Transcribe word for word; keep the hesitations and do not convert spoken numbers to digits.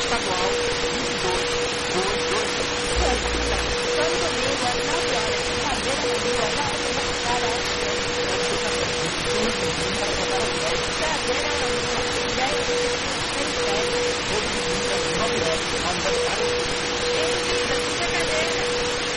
estadual vinte e dois mil duzentos e vinte e dois. Todo domingo, às nove horas, na beira da rua, na Universidade da U F M. Na beira da rua, dez e sete. Todo domingo, às nove horas, na Universidade